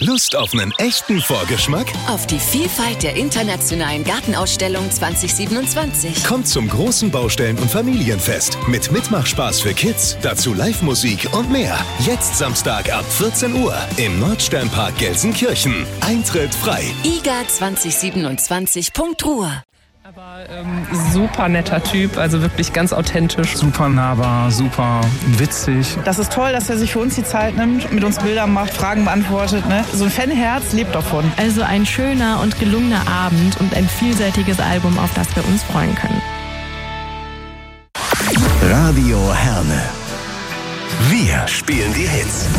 Lust auf einen echten Vorgeschmack? Auf die Vielfalt der internationalen Gartenausstellung 2027. Kommt zum großen Baustellen- und Familienfest mit Mitmachspaß für Kids, dazu Live-Musik und mehr. Jetzt Samstag ab 14 Uhr im Nordsternpark Gelsenkirchen. Eintritt frei. iga2027.ruhr. Aber super netter Typ, also wirklich ganz authentisch. Super nahbar, super witzig. Das ist toll, dass er sich für uns die Zeit nimmt, mit uns Bilder macht, Fragen beantwortet. Ne? So ein Fanherz lebt davon. Also ein schöner und gelungener Abend und ein vielseitiges Album, auf das wir uns freuen können. Radio Herne. Wir spielen die Hits.